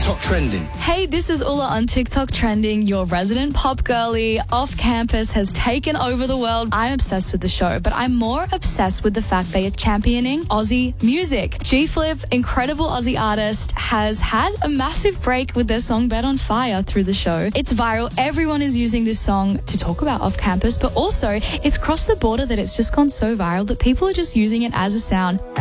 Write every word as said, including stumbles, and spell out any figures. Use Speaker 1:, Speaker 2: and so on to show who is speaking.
Speaker 1: TikTok Trending.
Speaker 2: Hey, this is Ulla on TikTok Trending. Your resident pop girlie Off Campus has taken over the world. I'm obsessed with the show, but I'm more obsessed with the fact they are championing Aussie music. G-Flip, incredible Aussie artist, has had a massive break with their song Bed on Fire through the show. It's viral. Everyone is using this song to talk about Off Campus, but also it's crossed the border that it's just gone so viral that people are just using it as a sound.